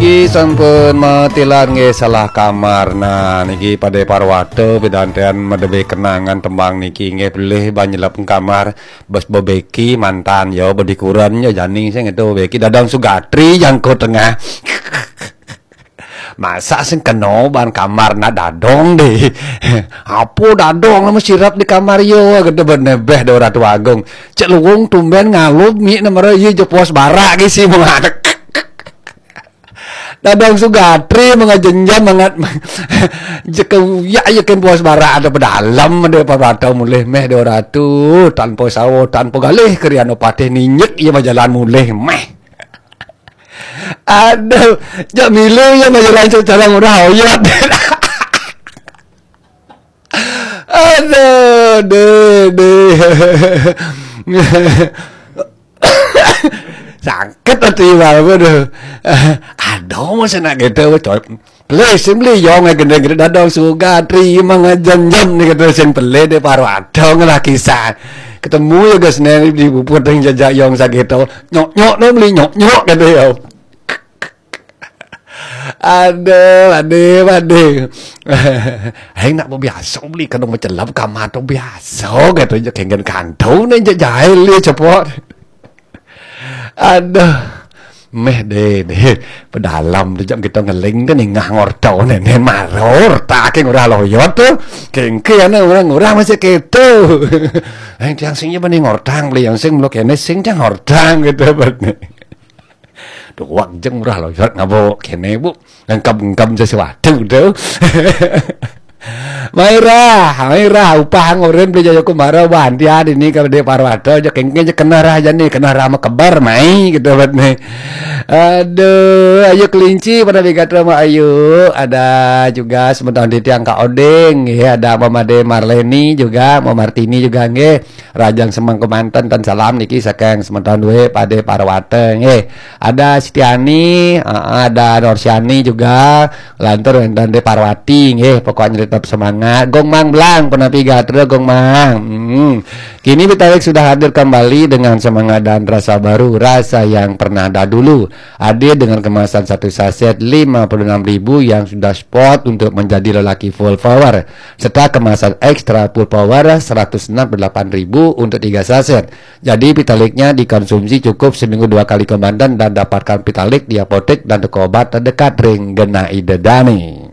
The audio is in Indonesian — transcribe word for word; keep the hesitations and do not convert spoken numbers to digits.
niki sampun matilan nggih salah kamar. Nah niki pada parwate bedantean medebe kenangan tembang niki nggih boleh banyelap kamar bos bobeki mantan yo bedikuran yo jani sing itu beki dadang sugatri jangko tengah. Masa sing keno ban kamar na dadong deh. Apa dadong nama sirap di kamar yo gede benebeh do Ratu Agung. Cek luwung tumben ngalup mi nomor ieu jo pos bara ge si mengadek. Dadong sugatri mengajenjam mengat jeke ya yakin pos bara ada pedalam de parata mulih meh do Ratu tanpa sawo tanpa galih kriano patih ninyek ieu jalan mulih meh. Aduh, jak milu ya majalah cara murah oyot. Aduh, deh, deh. Sakit hati malu deh. Aduh, masa nak gitu, coy. Pelih, simply yong gede-gede dadong sugatri mengajan-jam nih kata sen pelih deh paru adong lah kisah. Ketemu ya guys nih di buput yang jajak yong sageto. Nyok-nyok no beli nyok-nyok kata yo. Aduh, aduh, aduh. Hei nak biasa beli kan mencelap kamar tu biasa gitu je kengen kantor ni je jahil dia cepot. Aduh, meh deh deh pedalam tu jam kita ngeling tu ni ngah ngortau ni ni maror tak ke ngorah loyot tu kengke ana orang ngorah masih ketu. Hei tiang singnya bani ngortang beli yang sing blok ini sing jang ngortang gitu bet. Wak jeng murah loh, ngabo kene bu, ngengkam-ngengkam sesuatu tu. Maira, Maira, upah ngoren beli jago kumara bantian ini kalau dia parwato, jek kengkeng jek kena raja nih, kena rama kebar mai gitu bet nih. Aduh, ayo kelinci pada dikata sama ayo, ada juga sebentar di tiang Kak Odeng, ya ada Mama De Marleni juga, Mama Martini juga nge, Rajang Semang Kemanten dan salam niki sakeng sebentar duwe pada parwate nge. Ada Sitiani, ada Norsyani juga, lantur dan De Parwati nge, pokoknya tetap semangat. Gong Mang Blang pernah piga terus Gong Mang. Hmm. Kini Bitalik sudah hadir kembali dengan semangat dan rasa baru, rasa yang pernah ada dulu. Hadir dengan kemasan satu saset lima puluh enam ribu yang sudah spot untuk menjadi lelaki full power, serta kemasan ekstra full power seratus enam puluh delapan ribu untuk tiga saset. Jadi Pitaliknya dikonsumsi cukup seminggu dua kali komandan dan dapatkan Pitalik di apotek dan toko obat terdekat ring Genai Dedani.